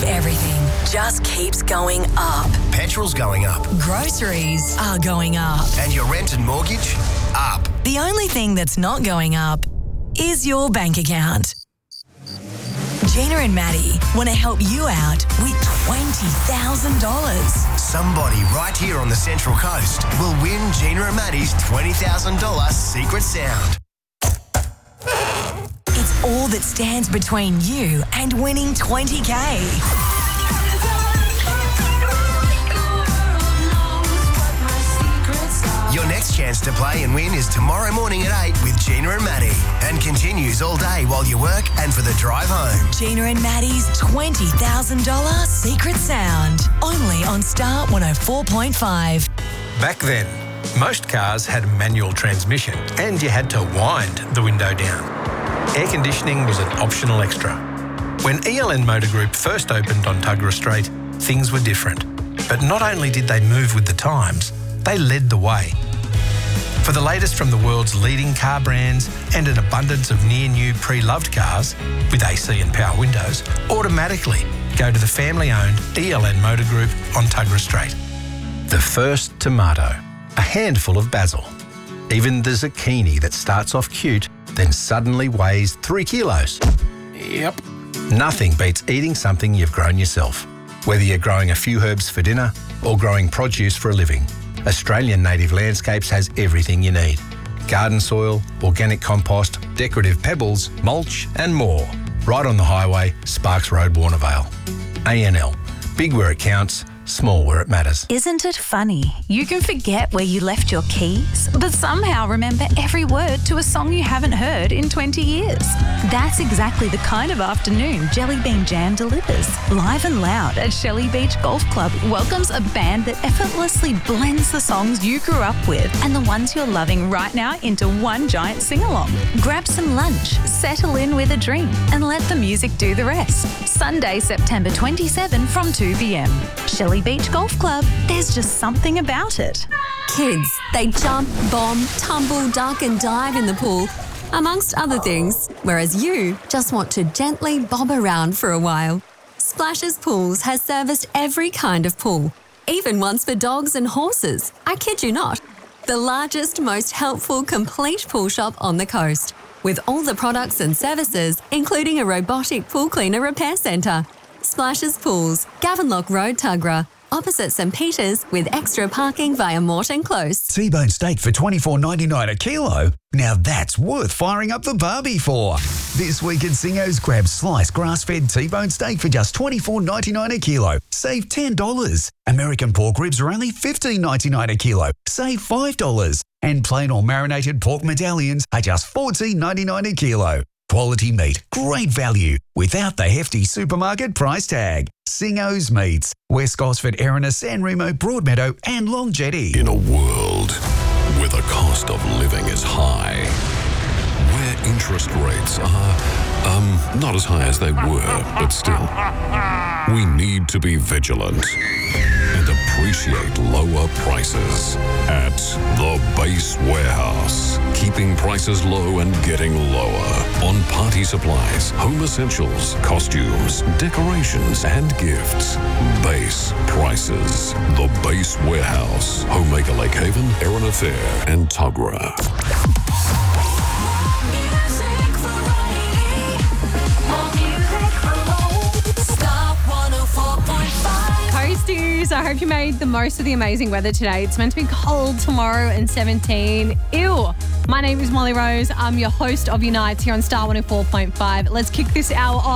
of everything just keeps going up. Petrol's going up. Groceries are going up. And your rent and mortgage? Up. The only thing that's not going up is your bank account. Gina and Maddie want to help you out with $20,000. Somebody right here on the Central Coast will win Gina and Maddie's $20,000 secret sound. It's all that stands between you and winning $20K. Your next chance to play and win is tomorrow morning at 8 with Gina and Maddie, and continues all day while you work and for the drive home. Gina and Maddie's $20,000 secret sound. Only on Star 104.5. Back then, most cars had a manual transmission and you had to wind the window down. Air conditioning was an optional extra. When ELN Motor Group first opened on Tuggerah Street, things were different. But not only did they move with the times, they led the way. For the latest from the world's leading car brands and an abundance of near-new pre-loved cars with AC and power windows, automatically go to the family-owned ELN Motor Group on Tuggerah Street. The first tomato, a handful of basil. Even the zucchini that starts off cute, then suddenly weighs 3 kilos. Yep. Nothing beats eating something you've grown yourself. Whether you're growing a few herbs for dinner or growing produce for a living, Australian Native Landscapes has everything you need. Garden soil, organic compost, decorative pebbles, mulch and more. Right on the highway, Sparks Road, Warnervale. ANL. Big where it counts, small where it matters. Isn't it funny? You can forget where you left your keys, but somehow remember every word to a song you haven't heard in 20 years. That's exactly the kind of afternoon Jelly Bean Jam delivers. Live and loud at Shelley Beach Golf Club welcomes a band that effortlessly blends the songs you grew up with and the ones you're loving right now into one giant sing-along. Grab some lunch, settle in with a drink, and let the music do the rest. Sunday, September 27 from 2 p.m. Shelley Beach Golf Club, there's just something about it. Kids, they jump, bomb, tumble, duck and dive in the pool, amongst other things, whereas you just want to gently bob around for a while. Splashes Pools has serviced every kind of pool, even ones for dogs and horses. I kid you not. The largest, most helpful, complete pool shop on the coast, with all the products and services, including a robotic pool cleaner repair centre. Splashes Pools, Gavenlock Road, Tuggerah, opposite St Peters, with extra parking via Morton Close. T-bone steak for $24.99 a kilo? Now that's worth firing up the barbie for. This week at Singo's, grab sliced grass-fed T-bone steak for just $24.99 a kilo. Save $10. American pork ribs are only $15.99 a kilo. Save $5. And plain or marinated pork medallions are just $14.99 a kilo. Quality meat, great value, without the hefty supermarket price tag. Singo's Meats, West Gosford, Erina, San Remo, Broadmeadow and Long Jetty. In a world where the cost of living is high, where interest rates are, not as high as they were, but still, we need to be vigilant and appreciate lower prices at The Base Warehouse. Keeping prices low and getting lower on party supplies, home essentials, costumes, decorations, and gifts. Base prices. The Base Warehouse. Homemaker Lake Haven, Erina Fair, and Tuggerah. Coasters, I hope you made the most of the amazing weather today. It's meant to be cold tomorrow and 17. Ew. My name is Molly Rose. I'm your host of Unites here on Star 104.5. Let's kick this hour off.